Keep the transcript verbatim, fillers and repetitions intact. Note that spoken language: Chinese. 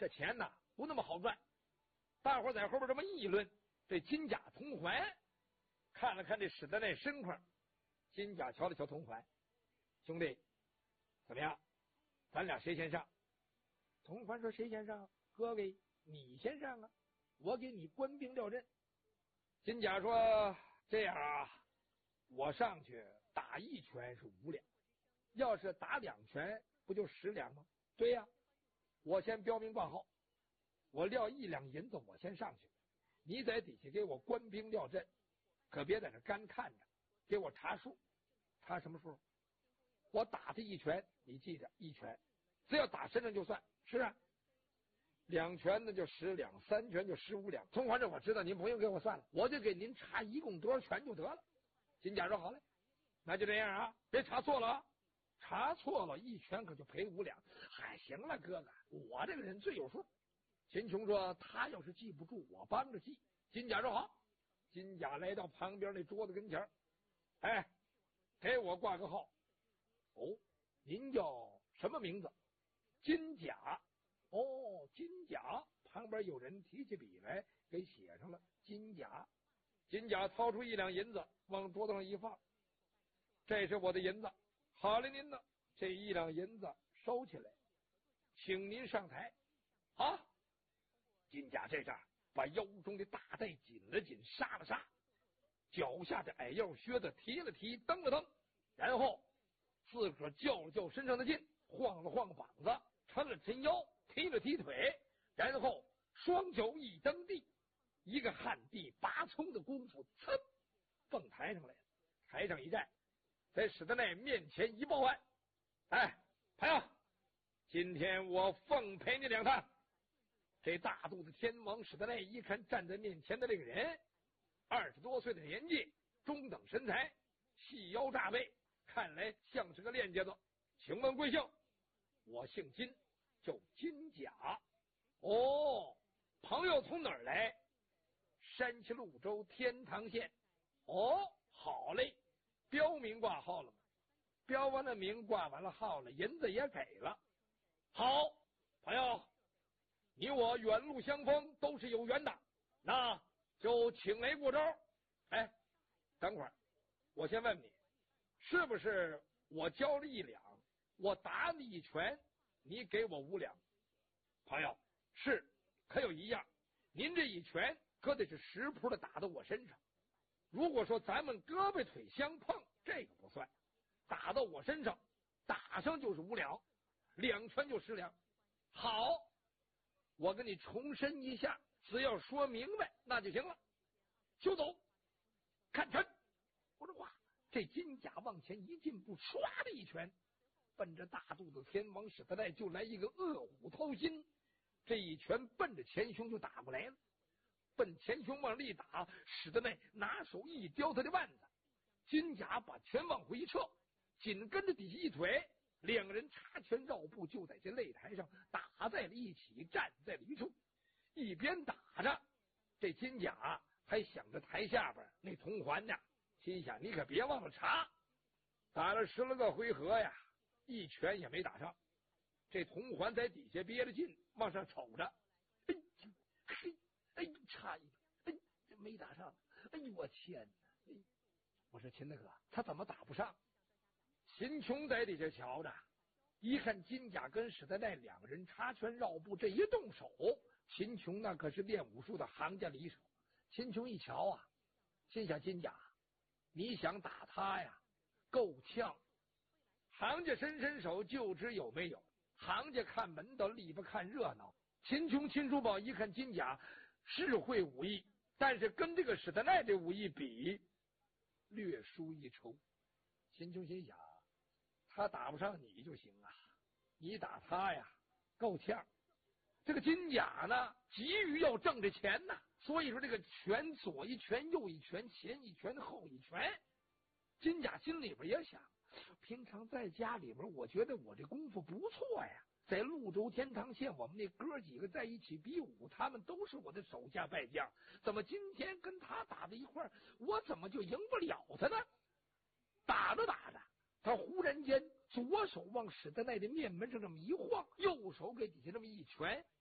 这钱呐不那么好赚。大伙在后边这么议论，这金甲同环看了看这史德内身况，金甲瞧了瞧同环，兄弟怎么样，咱俩谁先上？同环说谁先上？哥哥你先上啊，我给你官兵料阵。金甲说这样啊，我上去打一拳是五两，要是打两拳不就十两吗？对呀、啊，我先标明挂号，我撂一两银子我先上去，你在底下给我官兵料阵，可别在这干看着，给我查数。查什么数？我打他一拳，你记着一拳，只要打身上就算。是啊，两拳那就十两，三拳就十五两。同环这我知道，您不用给我算了，我就给您查一共多少拳就得了。金甲说好嘞，那就这样啊，别查错了啊，查错了一拳可就赔五两。嗨，行了哥哥，我这个人最有数。秦琼说他要是记不住，我帮着记。金甲说好。金甲来到旁边那桌子跟前，哎，给我挂个号。哦，您叫什么名字？金甲。哦，金甲。旁边有人提起笔来给写上了金甲。金甲掏出一两银子往桌子上一放，这是我的银子，好了您呢，这一两银子收起来，请您上台。啊！金甲这下把腰中的大带紧了紧，刹了刹，脚下的矮腰靴子提了提，蹬了蹬，然后自个儿较了较身上的劲，晃了晃膀子，抻了抻腰，踢了踢腿，然后双脚一蹬地，一个旱地拔葱的功夫，噌，蹦台上来了。台上一站，在史德内面前一报案：哎，朋友，今天我奉陪你两趟。这大肚子天王史德内一看站在面前的这个人，二十多岁的年纪，中等身材，细腰炸背，看来像是个练家子。请问贵姓？我姓金，叫金甲。哦，朋友从哪儿来？山西潞州天堂县。哦，好嘞，标明挂号了吗？标完了名，挂完了号了，银子也给了。好，朋友，你我远路相逢，都是有缘的，那就请来过招。哎，等会儿，我先问你，是不是我交了一两，我打你一拳，你给我五两？朋友，是，可有一样，您这一拳可得是实扑的打到我身上。如果说咱们胳膊腿相碰，这个不算，打到我身上，打上就是五两，两拳就十两。好，我跟你重申一下，只要说明白那就行了。休走，看拳！我说哇，这金甲往前一进步，唰的一拳，奔着大肚子天王史德内就来一个饿虎掏心，这一拳奔着前胸就打过来了。奔前胸往里打，史德内拿手一叼他的腕子，金甲把拳往回一撤，紧跟着底下一腿，两个人插拳绕步，就在这擂台上打在了一起，站在了一处。一边打着，这金甲还想着台下边那同环呢，心想你可别忘了查。打了十来个回合呀，一拳也没打上。这同环在底下憋着劲往上瞅着，哎嘿，哎，差一点，哎，这没打上。哎呦，我天哪！哎，我说秦大哥，他怎么打不上？秦琼在底下瞧着，一看金甲跟史德内两个人插拳绕步，这一动手，秦琼那可是练武术的行家里手。秦琼一瞧啊，心想金甲，你想打他呀，够呛。行家伸伸手就知有没有，行家看门道，力不看热闹。秦琼秦叔宝一看金甲是会武艺，但是跟这个史德内这武艺比，略输一筹。秦琼心想，他打不上你就行啊，你打他呀够呛。这个金甲呢急于要挣这钱呢，所以说这个拳左一拳右一拳，前一拳后一拳。金甲心里边也想，平常在家里边我觉得我这功夫不错呀，在潞州天堂县我们那哥几个在一起比武，他们都是我的手下败将，怎么今天跟他打在一块儿，我怎么就赢不了他呢？打着打着，他忽然间左手往史德内的面门上这么一晃，右手给底下这么一拳，